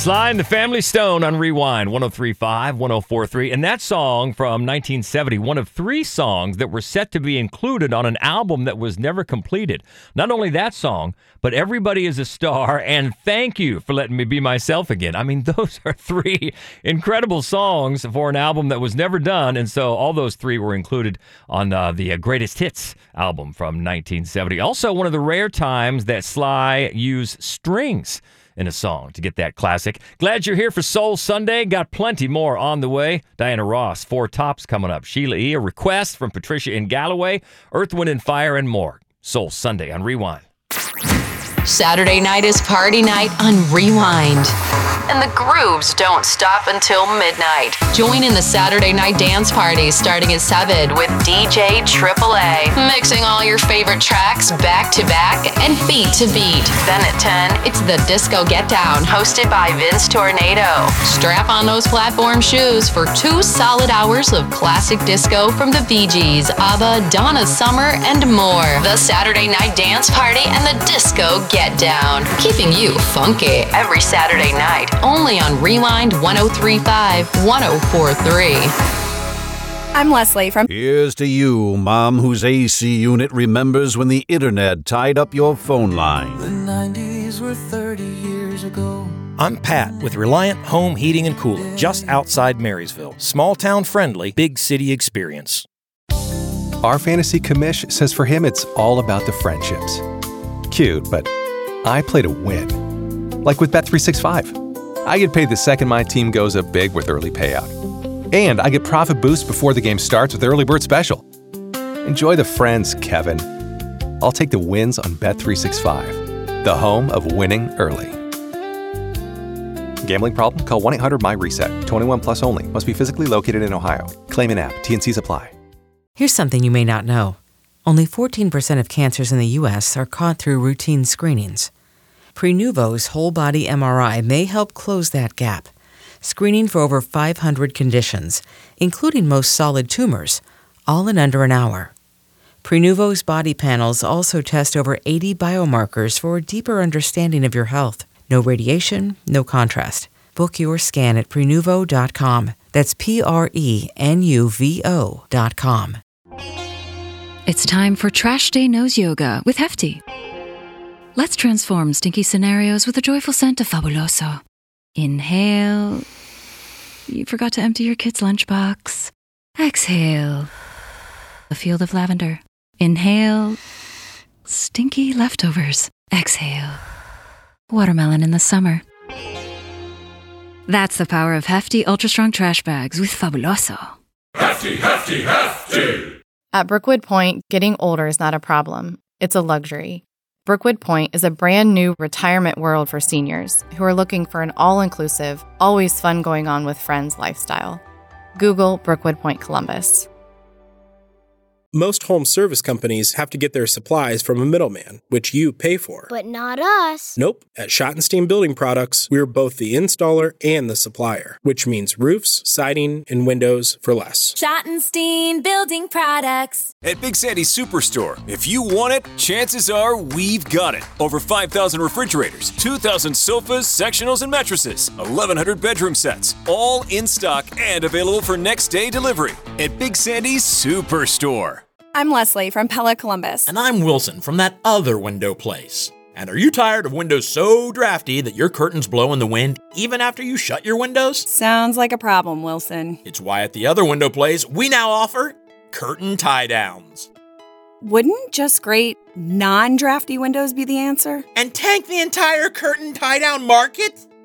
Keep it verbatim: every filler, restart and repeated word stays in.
Sly and the Family Stone on Rewind, one oh three point five, one oh four point three. And that song from nineteen seventy, one of three songs that were set to be included on an album that was never completed. Not only that song, but Everybody is a Star and Thank You for Letting Me Be Myself Again. I mean, those are three incredible songs for an album that was never done. And so all those three were included on uh, the uh, Greatest Hits album from nineteen seventy. Also, one of the rare times that Sly used strings in a song to get that classic. Glad you're here for Soul Sunday. Got plenty more on the way. Diana Ross, Four Tops coming up. Sheila E., a request from Patricia in Galloway, Earth, Wind and Fire, and more. Soul Sunday on Rewind. Saturday night is party night on Rewind. And the grooves don't stop until midnight. Join in the Saturday night dance party starting at seven with D J Triple A. Mixing all your favorite tracks back to back and beat to beat. Then at ten, it's the Disco Get Down hosted by Vince Tornado. Strap on those platform shoes for two solid hours of classic disco from the Bee Gees, ABBA, Donna Summer, and more. The Saturday night dance party and the Disco Get Down. Keeping you funky every Saturday night. Only on Rewind one oh three point five, one oh four point three. I'm Leslie from... Here's to you, Mom, whose A C unit remembers when the internet tied up your phone line. The nineties were thirty years ago. I'm Pat with Reliant Home Heating and Cooling, just outside Marysville. Small town friendly, big city experience. Our fantasy commish says for him it's all about the friendships. Cute, but I play to win. Like with Bet three sixty-five. I get paid the second my team goes up big with early payout. And I get profit boost before the game starts with Early Bird Special. Enjoy the friends, Kevin. I'll take the wins on Bet three sixty-five, the home of winning early. Gambling problem? Call one eight hundred M Y RESET. twenty-one plus only. Must be physically located in Ohio. Claim in app. T and Cs apply. Here's something you may not know. Only fourteen percent of cancers in the U S are caught through routine screenings. Prenuvo's whole-body M R I may help close that gap, screening for over five hundred conditions, including most solid tumors, all in under an hour. Prenuvo's body panels also test over eighty biomarkers for a deeper understanding of your health. No radiation, no contrast. Book your scan at Prenuvo dot com. That's P R E N U V O dot com. It's time for Trash Day Nose Yoga with Hefty. Let's transform stinky scenarios with a joyful scent of Fabuloso. Inhale. You forgot to empty your kid's lunchbox. Exhale. A field of lavender. Inhale. Stinky leftovers. Exhale. Watermelon in the summer. That's the power of Hefty Ultra Strong Trash Bags with Fabuloso. Hefty, hefty, hefty! At Brookwood Point, getting older is not a problem. It's a luxury. Brookwood Point is a brand new retirement world for seniors who are looking for an all-inclusive, always fun going on with friends lifestyle. Google Brookwood Point Columbus. Most home service companies have to get their supplies from a middleman, which you pay for. But not us. Nope. At Schottenstein Building Products, we're both the installer and the supplier, which means roofs, siding, and windows for less. Schottenstein Building Products. At Big Sandy's Superstore, if you want it, chances are we've got it. Over five thousand refrigerators, two thousand sofas, sectionals, and mattresses, eleven hundred bedroom sets, all in stock and available for next day delivery. At Big Sandy's Superstore. I'm Leslie from Pella Columbus. And I'm Wilson from that other window place. And are you tired of windows so drafty that your curtains blow in the wind even after you shut your windows? Sounds like a problem, Wilson. It's why at the other window place, we now offer curtain tie-downs. Wouldn't just great non-drafty windows be the answer? And tank the entire curtain tie-down market?